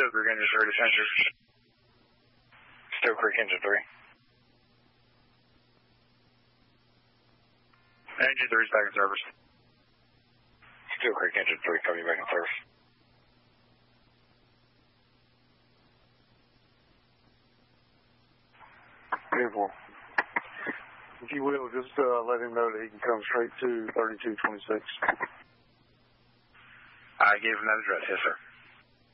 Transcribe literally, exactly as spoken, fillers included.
Steel Creek Engine three to Center. Steel Creek Engine three. Engine three is back in service. Steel Creek Engine three, coming back in service. Uniform. If you will, just uh, let him know that he can come straight to thirty-two twenty-six. I gave him that address, yes, sir.